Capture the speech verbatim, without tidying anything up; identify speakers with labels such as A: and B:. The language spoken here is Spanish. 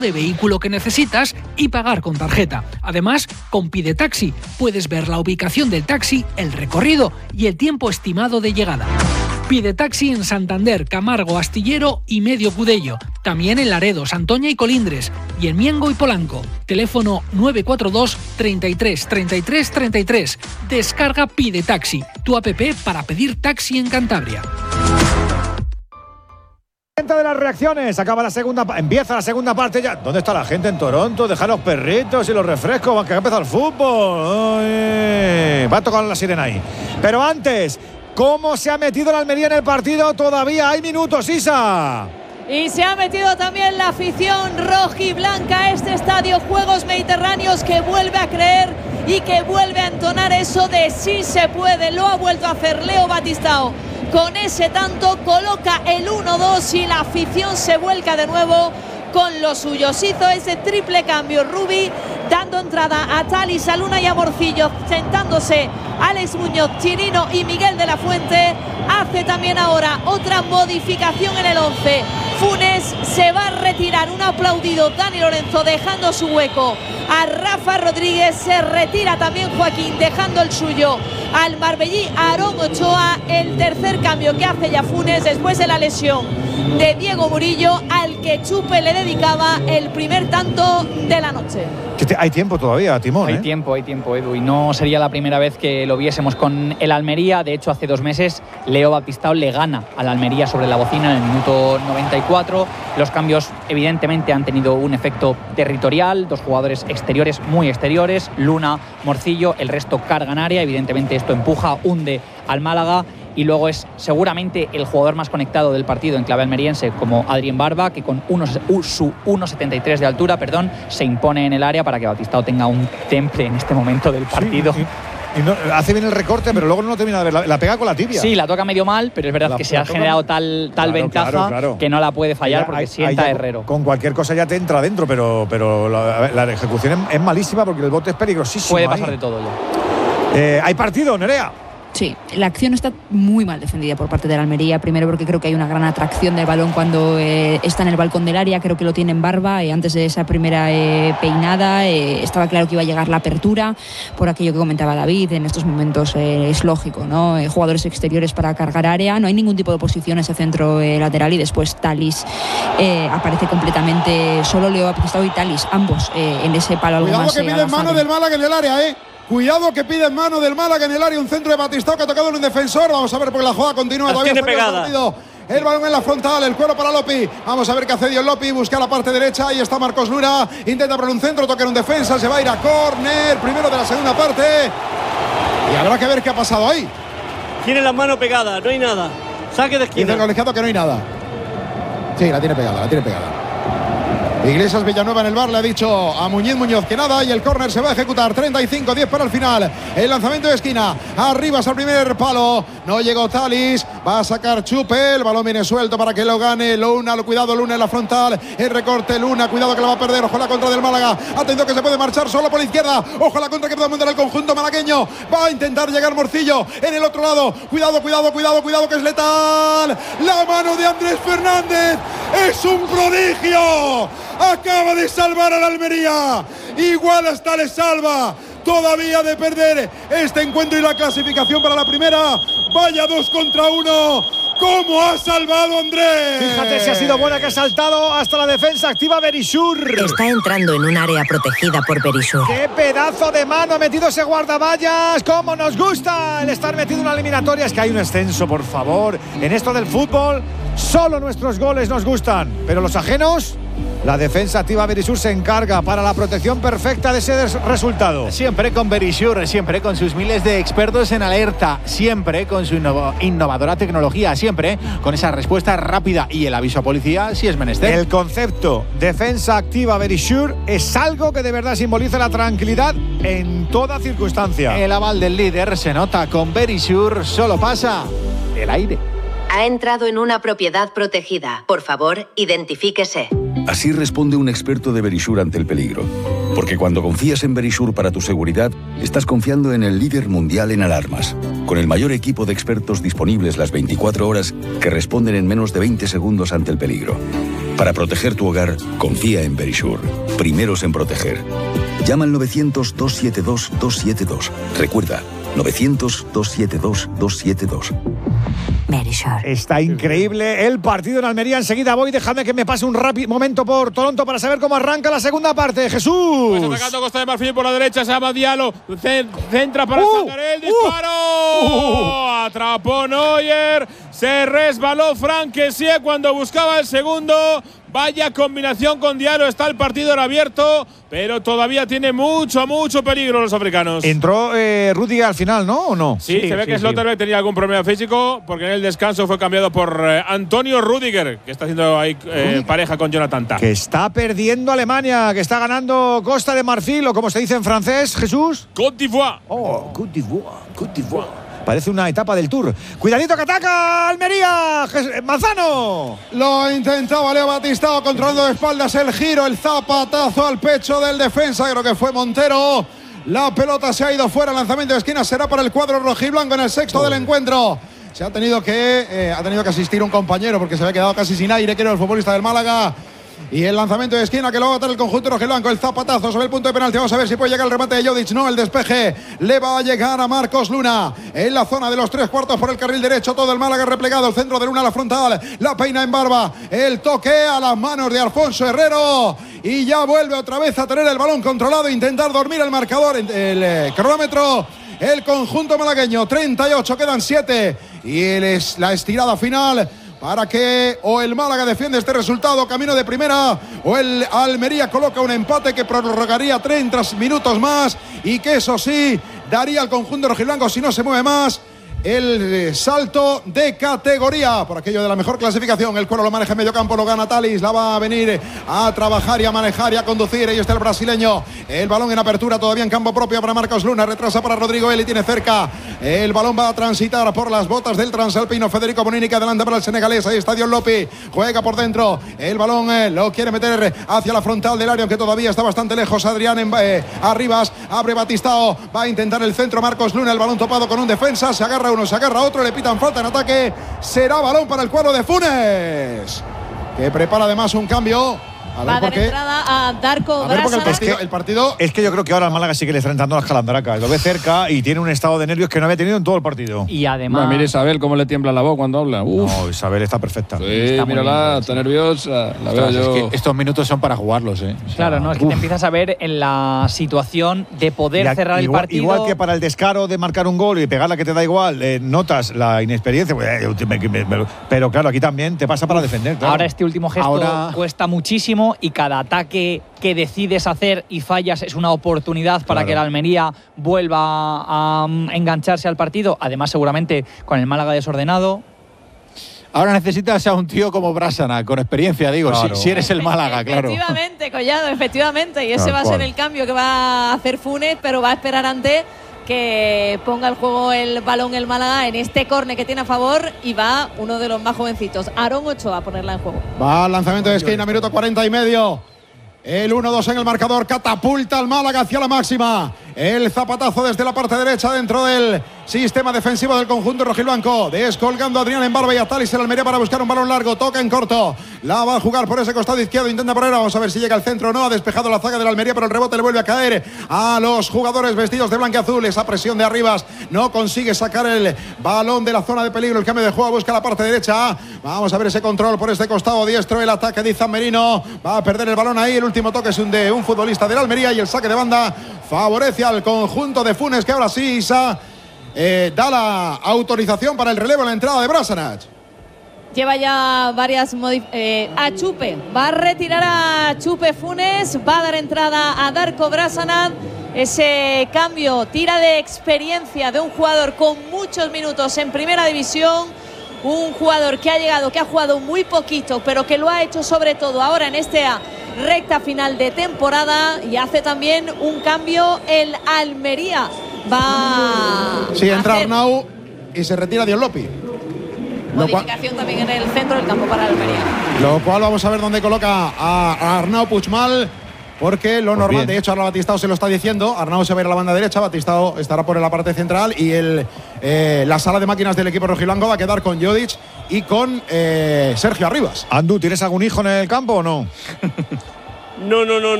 A: de vehículo que necesitas y pagar con tarjeta. Además, con Pide Taxi puedes ver la ubicación del taxi, el recorrido y el tiempo estimado de llegada. Pide Taxi en Santander, Camargo, Astillero y Medio Cudello. También en Laredo, Santoña y Colindres. Y en Miengo y Polanco. Teléfono nueve cuatro dos, treinta y tres, treinta y tres, treinta y tres. Descarga Pide Taxi, tu app para pedir taxi en Cantabria.
B: De las reacciones, acaba la segunda, empieza la segunda parte ya. ¿Dónde está la gente en Toronto? Deja los perritos y los refrescos, que ha empezado el fútbol. Ay, va a tocar la sirena ahí. Pero antes, ¿cómo se ha metido la Almería en el partido? Todavía hay minutos, Isa.
C: Y se ha metido también la afición rojiblanca a este estadio Juegos Mediterráneos, que vuelve a creer y que vuelve a entonar eso de sí se puede. Lo ha vuelto a hacer Leo Batistao. Con ese tanto coloca el uno dos y la afición se vuelca de nuevo con los suyos. Hizo ese triple cambio Rubi, dando entrada a Talis, a Luna y a Morcillo, sentándose Alex Muñoz, Chirino y Miguel de la Fuente. Hace también ahora otra modificación en el once. Funes se va a retirar, un aplaudido Dani Lorenzo dejando su hueco a Rafa Rodríguez. Se retira también Joaquín dejando el suyo al marbellí Aarón Ochoa. El tercer cambio que hace ya Funes después de la lesión de Diego Murillo, al que Chupe le dedicaba el primer tanto de la noche.
B: Hay tiempo todavía, Timón.
D: Hay
B: ¿eh?
D: tiempo, hay tiempo, Edu. Y no sería la primera vez que lo viésemos con el Almería. De hecho, hace dos meses Leo Batistao le gana al Almería sobre la bocina en el minuto noventa y cuatro. Los cambios, evidentemente, han tenido un efecto territorial. Dos jugadores exteriores, muy exteriores. Luna, Morcillo, el resto carga en área. Evidentemente, esto empuja, hunde al Málaga. Y luego es seguramente el jugador más conectado del partido en clave almeriense, como Adrien Barba, que con uno, su uno setenta y tres de altura, perdón, se impone en el área para que Batistao tenga un temple en este momento del partido.
B: Sí, y, y no, hace bien el recorte, pero luego no lo termina de ver. La, la pega con la tibia.
D: Sí, la toca medio mal, pero es verdad la, que se ha generado tal, tal claro, ventaja claro, claro. que no la puede fallar, ya, porque hay, sienta hay Herrero.
B: Con cualquier cosa ya te entra adentro, pero, pero la, la ejecución es, es malísima porque el bote es peligrosísimo.
D: Puede pasar
B: ahí.
D: de todo ya.
B: Eh, hay partido, Nerea.
E: Sí, la acción está muy mal defendida por parte de la Almería. Primero porque creo que hay una gran atracción del balón cuando eh, está en el balcón del área. Creo que lo tiene en Barba. Eh, antes de esa primera eh, peinada eh, estaba claro que iba a llegar la apertura. Por aquello que comentaba David, en estos momentos eh, es lógico, ¿no? Eh, jugadores exteriores para cargar área. No hay ningún tipo de oposición a ese centro eh, lateral. Y después Talis eh, aparece completamente solo. Leo Batistao y Talis, ambos eh, en ese palo algo
F: Cuidado
E: más.
F: Cuidado que pide en mano del Málaga en el área, ¿eh? Cuidado que pide en mano del Málaga en el área, un centro de Batistao que ha tocado en un defensor. Vamos a ver porque la jugada continúa.
G: Las
F: todavía
G: tiene pegada.
F: El balón en la frontal, el cuero para Lopi. Vamos a ver qué hace Dion Lopi, busca la parte derecha. Ahí está Marcos Luna, intenta poner un centro, toca en un defensa, se va a ir a córner, primero de la segunda parte. Y habrá que ver qué ha pasado ahí.
G: Tiene las manos pegadas, no hay nada. Saque de esquina.
F: Dice el colegiado que no hay nada. Sí, la tiene pegada, la tiene pegada. Iglesias Villanueva en el bar le ha dicho a Muñiz Muñoz que nada, y el córner se va a ejecutar. Treinta y cinco diez para el final. El lanzamiento de esquina, arriba hasta el primer palo, no llegó Talis, va a sacar Chupe, el balón viene suelto para que lo gane Luna. Cuidado, Luna en la frontal, el recorte Luna, cuidado que la va a perder. Ojo la contra del Málaga, atención que se puede marchar solo por la izquierda. Ojo la contra que puede mandar el conjunto malagueño, va a intentar llegar Morcillo en el otro lado. Cuidado, cuidado, cuidado, cuidado que es letal. La mano de Andrés Fernández es un prodigio. Acaba de salvar a la Almería. Igual hasta le salva todavía de perder este encuentro y la clasificación para la primera. Vaya dos contra uno. ¿Cómo ha salvado Andrés?
B: Fíjate si ha sido buena que ha saltado hasta la defensa activa Berisur.
H: Está entrando en un área protegida por Berisur.
B: ¡Qué pedazo de mano ha metido ese guardaballas! ¡Cómo nos gusta el estar metido en una eliminatoria! Es que hay un ascenso, por favor. En esto del fútbol, solo nuestros goles nos gustan. Pero los ajenos... La defensa activa Berisur se encarga para la protección perfecta de ese resultado.
I: Siempre con Berisur, siempre con sus miles de expertos en alerta, siempre con su innov- innovadora tecnología, siempre con esa respuesta rápida y el aviso a policía si es menester.
B: El concepto defensa activa Berisur es algo que de verdad simboliza la tranquilidad en toda circunstancia.
I: El aval del líder se nota con Berisur, solo pasa el aire.
H: Ha entrado en una propiedad protegida. Por favor, identifíquese.
J: Así responde un experto de Verisure ante el peligro. Porque cuando confías en Verisure para tu seguridad, estás confiando en el líder mundial en alarmas, con el mayor equipo de expertos disponibles las veinticuatro horas que responden en menos de veinte segundos ante el peligro. Para proteger tu hogar, confía en Verisure. Primeros en proteger. Llama al novecientos, dos siete dos, dos siete dos. Recuerda, novecientos, dos siete dos, dos siete dos.
B: Está increíble el partido en Almería. Enseguida voy, déjame que me pase un rápido momento por Toronto para saber cómo arranca la segunda parte. Jesús.
K: Pues atacando Costa de Marfil por la derecha, se llama Diallo, centra para
B: uh,
K: Sangaré, el disparo. Uh, uh, atrapó Neuer, se resbaló Frank Kessie cuando buscaba el segundo. Vaya combinación con Diallo, está el partido en abierto, pero todavía tiene mucho, mucho peligro los africanos.
B: Entró eh, Rudiger al final, ¿no? ¿O no?
K: Sí, sí se ve sí, que Slotterbeck sí. tenía algún problema físico, porque en el descanso fue cambiado por eh, Antonio Rudiger, que está haciendo ahí eh, pareja con Jonathan Tah.
B: Que está perdiendo Alemania, que está ganando Costa de Marfil, o como se dice en francés, Jesús.
K: Côte d'Ivoire.
B: Oh, Côte d'Ivoire, Côte d'Ivoire. Parece una etapa del Tour. Cuidadito que ataca Almería. Manzano.
F: Lo intentaba Leo Batistao, controlando de espaldas el giro, el zapatazo al pecho del defensa. Creo que fue Montero. La pelota se ha ido fuera. Lanzamiento de esquina será para el cuadro rojiblanco en el sexto oh. del encuentro. Se ha tenido que eh, ha tenido que asistir un compañero porque se había quedado casi sin aire, que era el futbolista del Málaga. Y el lanzamiento de esquina que lo va a bater el conjunto rojiblanco. El zapatazo sobre el punto de penalti. Vamos a ver si puede llegar el remate de Jodic. No, el despeje le va a llegar a Marcos Luna. En la zona de los tres cuartos por el carril derecho. Todo el Málaga replegado. El centro de Luna a la frontal. La peina en barba. El toque a las manos de Alfonso Herrero. Y ya vuelve otra vez a tener el balón controlado. Intentar dormir el marcador. El, el eh, cronómetro. El conjunto malagueño. treinta y ocho. Quedan siete. Y el es la estirada final. Para que o el Málaga defiende este resultado camino de primera o el Almería coloca un empate que prorrogaría treinta minutos más y que eso sí daría al conjunto rojiblanco, si no se mueve más, el salto de categoría por aquello de la mejor clasificación. El cuero lo maneja en medio campo, lo gana Talis, la va a venir a trabajar y a manejar y a conducir. Ahí está el brasileño, el balón en apertura todavía en campo propio para Marcos Luna, retrasa para Rodrigo Eli, tiene cerca, el balón va a transitar por las botas del transalpino Federico Bonini, que adelanta para el senegalés. Ahí está Dion Lopi, juega por dentro, el balón eh, lo quiere meter hacia la frontal del área, aunque todavía está bastante lejos. Adrián en, eh, Arribas, abre Batistao, va a intentar el centro Marcos Luna, el balón topado con un defensa, se agarra uno, se agarra otro, le pitan falta en ataque, será balón para el cuadro de Funes, que prepara además un cambio. A
C: Va a dar entrada a Darko Brasana.
F: El partido, el partido
B: es que yo creo que ahora al Málaga sí que le está entrando las calandracas. Lo ve cerca y tiene un estado de nervios que no había tenido en todo el partido.
D: Y además…
L: Bueno, mire Isabel cómo le tiembla la voz cuando habla. Uf.
B: No, Isabel está perfecta.
L: Sí,
D: está
L: mírala, está nerviosa. La veo yo.
I: Es que estos minutos son para jugarlos, ¿eh? O sea,
D: claro, no, es que uf. te empiezas a ver en la situación de poder a, cerrar
B: igual,
D: el partido.
B: Igual que para el descaro de marcar un gol y pegarla que te da igual, eh, notas la inexperiencia. Pues, eh, pero claro, aquí también te pasa para defender. Claro.
D: Ahora este último gesto Ahora... cuesta muchísimo y cada ataque Que, que decides hacer y fallas es una oportunidad para claro. que la Almería vuelva a, a engancharse al partido. Además, seguramente con el Málaga desordenado.
I: Ahora necesitas a un tío como Brasana, con experiencia, digo, claro. si, si eres el Málaga, claro.
C: Efectivamente, Collado, efectivamente. Y ese Tal va a ser cual. el cambio que va a hacer Funes, pero va a esperar ante que ponga el juego el balón el Málaga en este córner que tiene a favor y va uno de los más jovencitos, Aarón Ochoa, a ponerla en juego.
F: Va al lanzamiento de esquina, minuto cuarenta y medio. El uno dos en el marcador, catapulta al Málaga hacia la máxima. El zapatazo desde la parte derecha dentro del sistema defensivo del conjunto rojiblanco. Descolgando a Adrián en barba y a Talis en Almería para buscar un balón largo. Toca en corto. La va a jugar por ese costado izquierdo. Intenta poner. Vamos a ver si llega al centro o no. Ha despejado la zaga de la Almería, pero el rebote le vuelve a caer a los jugadores vestidos de blanquiazul. Esa presión de Arribas no consigue sacar el balón de la zona de peligro. El cambio de juego busca la parte derecha. Vamos a ver ese control por este costado diestro. El ataque de Izan Merino. Va a perder el balón ahí. El último toque es un de un futbolista de la Almería y el saque de banda favorece al conjunto de Funes, que ahora sí Isa eh, da la autorización para el relevo en la entrada de Brasanac.
C: Lleva ya varias eh, a Chupe, va a retirar a Chupe Funes, va a dar entrada a Darko Brasanac. Ese cambio tira de experiencia de un jugador con muchos minutos en primera división, un jugador que ha llegado, que ha jugado muy poquito, pero que lo ha hecho sobre todo ahora en esta recta final de temporada, y hace también un cambio el Almería. Va
F: sí, entra
C: hacer...
F: Arnau y se retira Dion Lopi.
C: Modificación también en el centro del campo para Almería.
F: Lo cual vamos a ver dónde coloca a, a Arnau Puigmal, porque lo pues normal, bien. De hecho, ahora Batistao se lo está diciendo. Arnau se va a ir a la banda derecha, Batistao estará por la parte central y el, eh, la sala de máquinas del equipo rojiblanco va a quedar con Jodic y con eh, Sergio Arribas.
B: Andu, ¿tienes algún hijo en el campo o no?
G: No, no, no,